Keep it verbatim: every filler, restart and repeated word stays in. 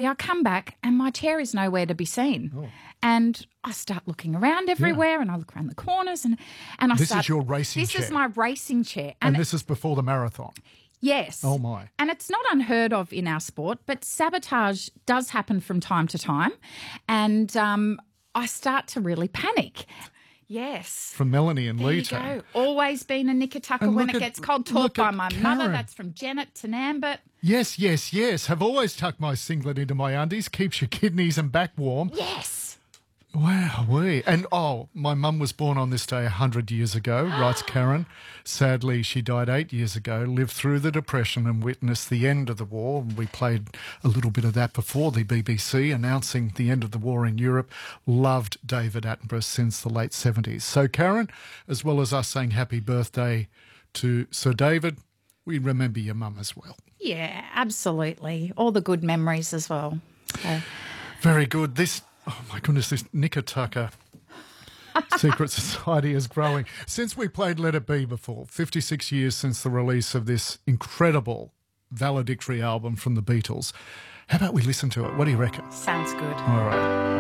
I come back and my chair is nowhere to be seen. Oh. And I start looking around everywhere yeah. and I look around the corners and, and I this start... This is your racing this chair? This is my racing chair. And, and this is before the marathon? Yes. Oh, my. And it's not unheard of in our sport, but sabotage does happen from time to time. And um, I start to really panic. Yes. From Melanie and there Leeton. You go. Always been a knickertucker when it at, gets cold. Taught by my Karen. mother. That's from Janet to Nambit. Yes, yes, yes. Have always tucked my singlet into my undies. Keeps your kidneys and back warm. Yes. Wow, we and oh, my mum was born on this day a hundred years ago, writes Karen. Sadly, she died eight years ago, lived through the Depression and witnessed the end of the war. We played a little bit of that before the B B C, announcing the end of the war in Europe. Loved David Attenborough since the late seventies. So, Karen, as well as us saying happy birthday to Sir David, we remember your mum as well. Yeah, absolutely. All the good memories as well. So. Very good. This... Oh, my goodness, this Knickertucker secret society is growing. Since we played Let It Be before, fifty-six years since the release of this incredible valedictory album from the Beatles, how about we listen to it? What do you reckon? Sounds good. All right.